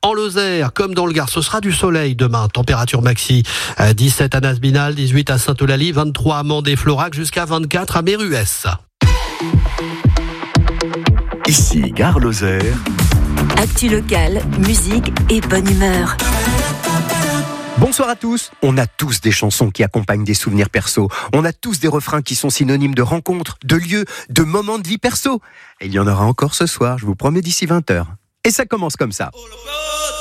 En Lozère, comme dans le Gard, ce sera du soleil demain. Température maxi 17 à Nasbinal, 18 à Saint-Eulalie, 23 à Mende et Florac, jusqu'à 24 à Méruès. Ici, Gare Lozère. Actu locale, musique et bonne humeur. Bonsoir à tous. On a tous des chansons qui accompagnent des souvenirs perso. On a tous des refrains qui sont synonymes de rencontres, de lieux, de moments de vie perso. Et il y en aura encore ce soir, je vous promets, d'ici 20h. Et ça commence comme ça.